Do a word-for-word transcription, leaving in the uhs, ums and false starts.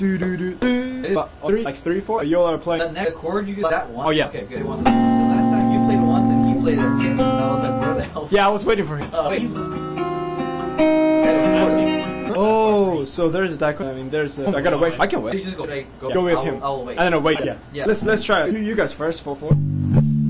do do do do. But three, like three, four. You all are playing. The next chord you get that one. Oh yeah. Okay, good. The last time you played one, then he played a hit, and I was like, where the hell? Yeah, I was waiting for him. Uh, wait, he's. Oh, so there's a dichotomy. I mean, there's. A, I gotta wait. I can wait. You just go, go, Go with I will, him. I will wait. And then I'll wait. Yeah. Yeah. Let's let's try it. You, you guys first. Four four.